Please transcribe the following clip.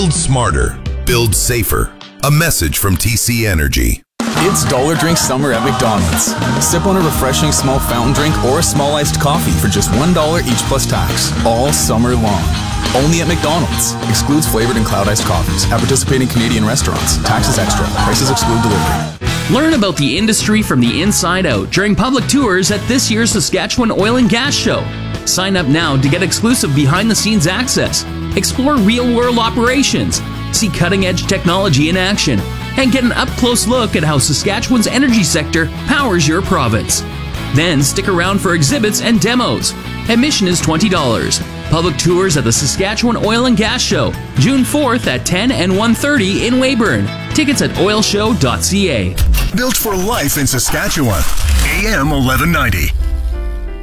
Build smarter. Build safer. A message from TC Energy. It's Dollar Drink Summer at McDonald's. Sip on a refreshing small fountain drink or a small iced coffee for just $1 each plus tax, all summer long. Only at McDonald's. Excludes flavored and cloud iced coffees. At participating Canadian restaurants. Taxes extra. Prices exclude delivery. Learn about the industry from the inside out during public tours at this year's Saskatchewan Oil and Gas Show. Sign up now to get exclusive behind-the-scenes access, explore real-world operations, see cutting-edge technology in action, and get an up-close look at how Saskatchewan's energy sector powers your province. Then stick around for exhibits and demos. Admission is $20. Public tours at the Saskatchewan Oil and Gas Show, June 4th at 10 and 1:30 in Weyburn. Tickets at oilshow.ca. Built for life in Saskatchewan. AM 1190.